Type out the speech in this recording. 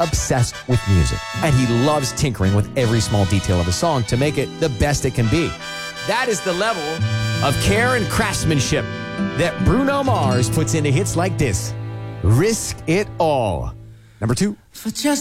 obsessed with music, and he loves tinkering with every small detail of a song to make it the best it can be. That is the level of care and craftsmanship that Bruno Mars puts into hits like this. Risk It All. Number 2. For just